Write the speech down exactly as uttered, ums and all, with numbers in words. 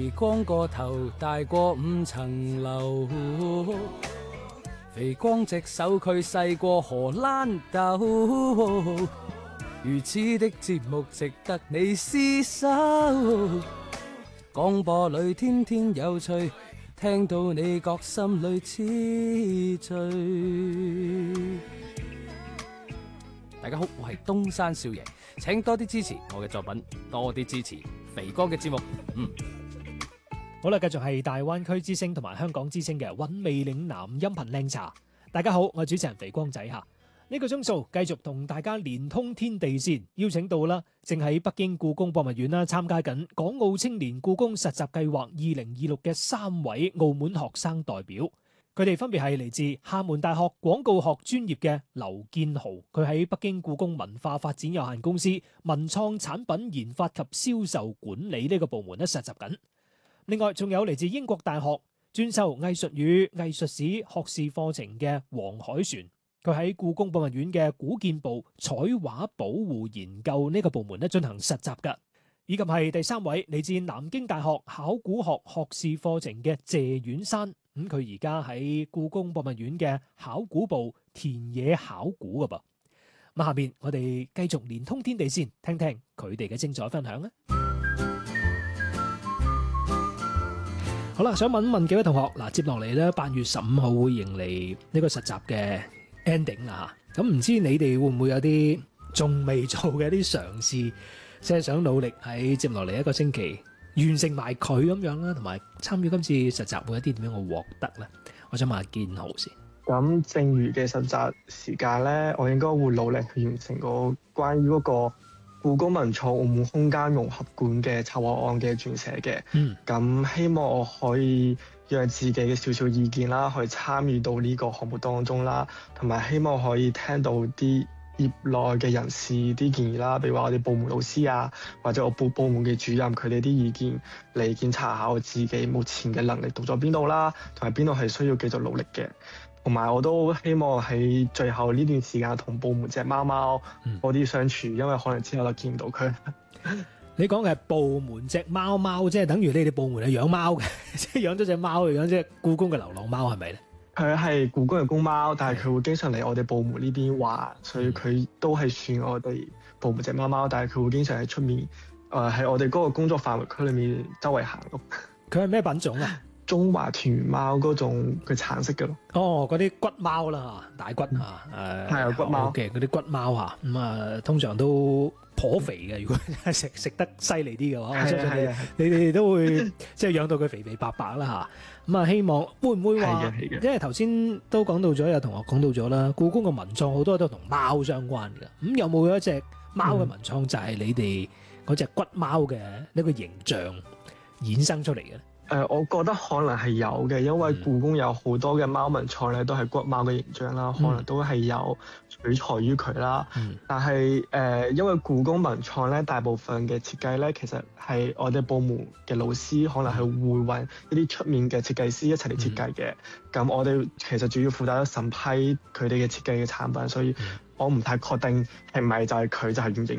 肥光個頭大過五層樓，肥光隻手佢細過荷蘭豆，如此的節目值得你廝守。廣播裏天天有趣，聽到你覺心裏痴醉。大家好，我係東山少爺，請多啲支持我嘅作品，多啲支持肥哥嘅節目。嗯， 好啦，繼續係大灣區之聲同埋香港之聲嘅韻味嶺南音頻靚茶。大家好，我係主持人肥光仔吓。呢個鐘數繼續同大家連通天地線，邀請到啦，正喺北京故宮博物院啦參加緊港澳青年故宮實習計劃二零二六嘅三位澳門學生代表，佢哋分別係嚟自廈門大學廣告學專業嘅劉建豪，佢喺北京故宮文化發展有限公司文創產品研發及銷售管理呢個部門咧實習緊。另外仲有嚟自英國大學專修藝術與藝術史學士課程嘅黃海璇，佢喺故宮博物院嘅古建部彩畫保護研究呢個部門咧進行實習㗎，以及係第三位嚟自南京大學考古學學士課程嘅謝婉珊，咁佢而家喺故宮博物院嘅考古部田野考古㗎噃。咁下面我哋繼續連通天地線，聽聽佢哋嘅精彩分享啊！好啦，想問一問幾位同學，嗱，接落嚟咧八月十五號會迎嚟呢個實習嘅 ending 啦嚇，咁唔知你哋會唔會有啲仲未做嘅一啲嘗試，即係想努力喺接落嚟一個星期完成埋佢咁樣啦，同埋參與今次實習會有啲點樣嘅獲得咧？我想問下建豪先。 咁剩餘嘅實習時間咧，我應該會努力去完成個關於嗰個故宮文創澳門空間融合館嘅策劃案嘅撰寫嘅。嗯。咁希望我可以讓自己嘅少少意見啦，去參與到呢個項目當中啦，同埋希望可以聽到啲業內嘅人士啲建議啦，譬如話我哋部門老師啊，或者我部部門嘅主任佢哋啲意見嚟檢查下我自己目前嘅能力到咗邊度啦，同埋邊度係需要繼續努力嘅。同埋我都希望喺最後呢段時間同部門隻貓貓多啲相處，嗯、因為可能之後就見唔到佢。 你講嘅係部門隻貓貓，即係等於你哋部門係養貓嘅，即係養咗隻貓嚟養隻故宮嘅流浪貓係咪咧？ 佢係故宮嘅公貓，但係佢會經常嚟我哋部門呢邊玩，所以佢都係算我哋部門隻貓貓，但係佢會經常喺出面，誒喺我哋嗰個工作範圍區裏面周圍行咯。佢係咩品種啊？ 中華田園貓嗰種佢橙色嘅咯。 哦，嗰啲骨貓啦，大骨啊，誒係啊骨貓嘅嗰啲骨貓啊，咁啊通常都頗肥嘅。如果食食得犀利啲嘅話，我相信你你哋都會即係養到佢肥肥白白啦嚇。咁啊希望會唔會話？因為頭先都講到咗，有同學講到咗啦，故宮嘅文創好多都同貓相關嘅。咁有冇一隻貓嘅文創就係你哋嗰隻骨貓嘅呢個形象衍生出嚟嘅咧？ 誒、呃，我覺得可能係有嘅，因為故宮有好多嘅貓文創咧，都係骨貓嘅形象啦，嗯、可能都係有取材於佢啦。嗯、但係誒、呃，因為故宮文創咧，大部分嘅設計咧，其實係我哋部門嘅老師可能係會揾一啲出面嘅設計師一齊嚟設計嘅。咁、嗯、我哋其實主要負責審批佢哋嘅設計嘅產品，所以我唔太確定係咪就係佢就係原型。